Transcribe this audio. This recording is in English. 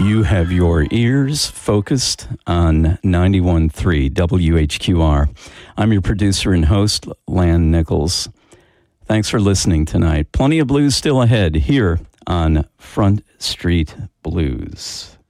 You have your ears focused on 91.3 WHQR. I'm your producer and host, Lan Nichols. Thanks for listening tonight. Plenty of blues still ahead here on Front Street Blues.